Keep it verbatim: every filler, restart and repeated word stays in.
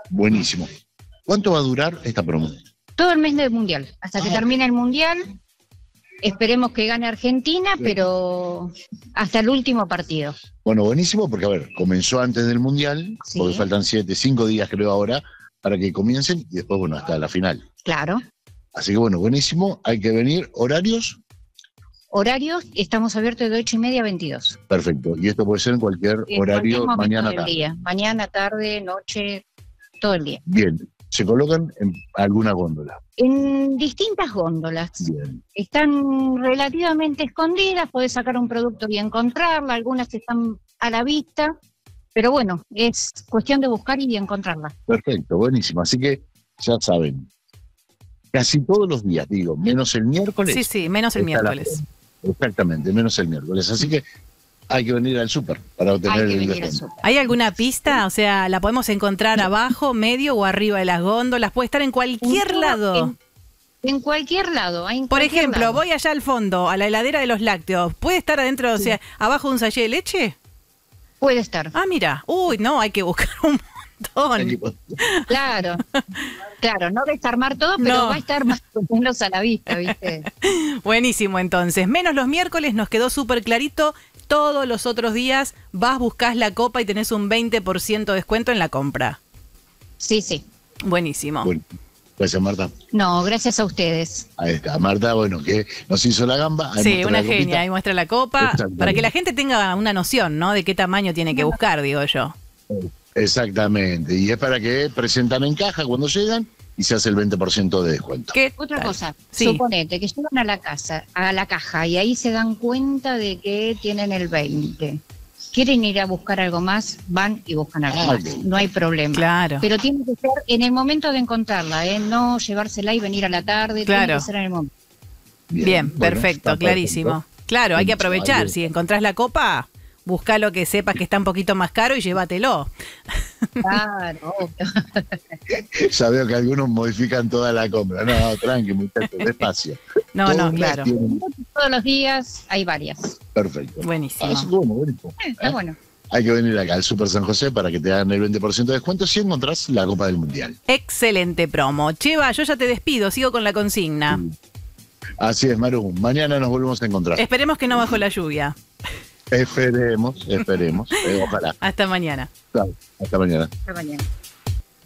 Buenísimo. ¿Cuánto va a durar esta promo? Todo el mes del Mundial, hasta que Ah. termine el Mundial. Esperemos que gane Argentina, Bien. pero hasta el último partido. Bueno, buenísimo, porque a ver, comenzó antes del Mundial, Sí. porque faltan siete, cinco días creo ahora, para que comiencen, y después, bueno, hasta la final. Claro. Así que bueno, buenísimo, hay que venir. ¿Horarios? Horarios, estamos abiertos de ocho y media a veintidós. Perfecto, y esto puede ser en cualquier En horario, cualquier momento mañana, del tarde. día. Mañana, tarde, noche, todo el día. Bien, se colocan en alguna góndola. En distintas góndolas. Bien, Están relativamente escondidas, podés sacar un producto y encontrarla, algunas están a la vista, pero bueno, es cuestión de buscar y encontrarla. perfecto, buenísimo. Así que ya saben, casi todos los días, digo, menos el miércoles. Sí, sí, menos el está la miércoles. promo. Exactamente, menos el miércoles. Así que hay que venir al súper para obtener Hay que el venir al descuento. súper. ¿Hay alguna pista? O sea, ¿la podemos encontrar abajo, medio o arriba de las góndolas? ¿Puede estar en cualquier En- lado? En, en cualquier lado. en Por cualquier ejemplo, lado. voy allá al fondo, a la heladera de los lácteos. ¿Puede estar adentro, o sea, abajo de un sachet de leche? Puede estar. Ah, mira. Uy, no, hay que buscar un montón. Claro. Claro, no desarmar todo, pero No. va a estar más o menos a la vista, ¿viste? Buenísimo, entonces. Menos los miércoles, nos quedó súper clarito. Todos los otros días vas, buscas la copa y tenés un veinte por ciento de descuento en la compra. Sí, sí. Buenísimo. Bueno, gracias, Marta. No, gracias a ustedes. Ahí está, Marta, bueno, que nos hizo la gamba. Ahí Sí, muestra una la copita. genia. Ahí muestra la copa. Exactamente. Para que la gente tenga una noción, ¿no? De qué tamaño tiene que buscar, digo yo. Exactamente, y es para que presentan en caja cuando llegan y se hace el veinte por ciento de descuento. ¿Qué Otra tal? cosa, Sí. suponete que llegan a la casa, a la caja, y ahí se dan cuenta de que tienen el veinte. Quieren ir a buscar algo más, van y buscan algo Ah, más. ok. No hay problema. Claro. Pero tiene que ser en el momento de encontrarla, ¿eh? No llevársela y venir a la tarde. Claro. Tiene que ser en el momento. Bien, bueno, perfecto, está clarísimo. perfecto. Claro, hay que Buenísimo, aprovechar. ahí- Si encontrás la copa, busca lo que sepas que está un poquito más caro y llévatelo. Claro, obvio. Ya veo que algunos modifican toda la compra. No, tranqui, muchachos, despacio. No, Todo no, un mes claro. tienen- Todos los días hay varias. Perfecto. Buenísimo. Así que bueno, buenísimo. Eh, Está ¿Eh? bueno. Hay que venir acá al Super San José para que te hagan el veinte por ciento de descuento si encontrás la Copa del Mundial. Excelente promo. Cheva, yo ya te despido, sigo con la consigna. Así es, Maru. Mañana nos volvemos a encontrar. Esperemos que no bajo la lluvia. Esperemos, esperemos. Eh, ojalá. Hasta mañana. Chao. Hasta mañana. Hasta mañana.